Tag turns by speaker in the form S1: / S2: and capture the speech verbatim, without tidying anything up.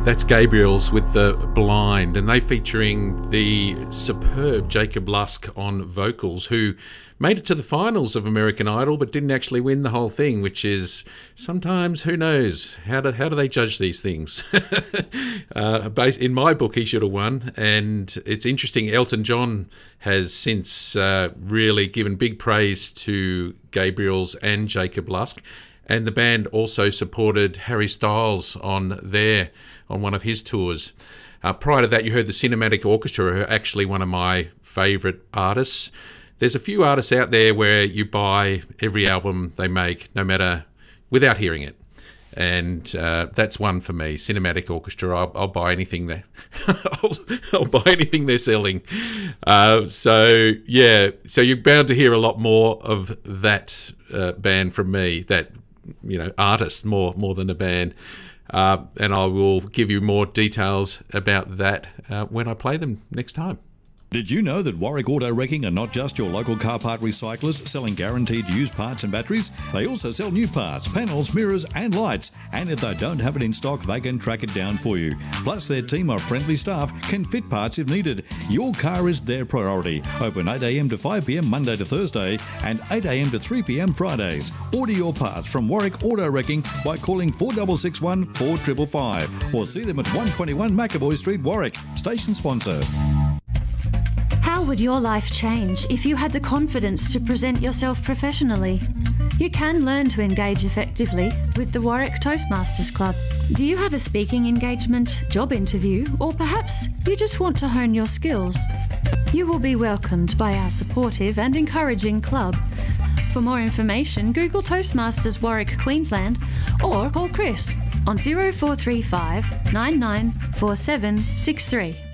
S1: That's Gabriel's with The Blind, and they featuring the superb Jacob Lusk on vocals, who made it to the finals of American Idol but didn't actually win the whole thing, which is sometimes, who knows, how do, how do they judge these things? uh, in my book, he should have won, and it's interesting, Elton John has since uh, really given big praise to Gabriel's and Jacob Lusk, and the band also supported Harry Styles on their on one of his tours. Uh, prior to that, you heard the Cinematic Orchestra, who are actually one of my favourite artists. There's a few artists out there where you buy every album they make, no matter, without hearing it. And uh, that's one for me, Cinematic Orchestra. I'll, I'll buy anything there. I'll, I'll buy anything they're selling. Uh, so yeah, so you're bound to hear a lot more of that uh, band from me. That, you know, artist more more than a band. Uh, and I will give you more details about that uh, when I play them next time.
S2: Did you know that Warwick Auto Wrecking are not just your local car part recyclers selling guaranteed used parts and batteries? They also sell new parts, panels, mirrors and lights. And if they don't have it in stock, they can track it down for you. Plus, their team of friendly staff can fit parts if needed. Your car is their priority. Open eight a m to five p m Monday to Thursday and eight a m to three p m Fridays. Order your parts from Warwick Auto Wrecking by calling four six six one, four five five five or see them at one twenty-one McAvoy Street, Warwick. Station sponsor.
S3: How would your life change if you had the confidence to present yourself professionally? You can learn to engage effectively with the Warwick Toastmasters Club. Do you have a speaking engagement, job interview, or perhaps you just want to hone your skills? You will be welcomed by our supportive and encouraging club. For more information, Google Toastmasters Warwick, Queensland, or call Chris on zero four three five, nine nine four seven six three.